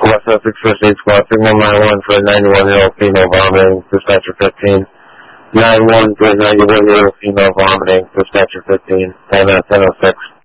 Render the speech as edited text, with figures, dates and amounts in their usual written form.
West Essex First Aid Squad, signal 9-1 for a 91-year-old female vomiting, dispatcher 15. 9-1 for a 91-year-old female vomiting, dispatcher 15. 10-06.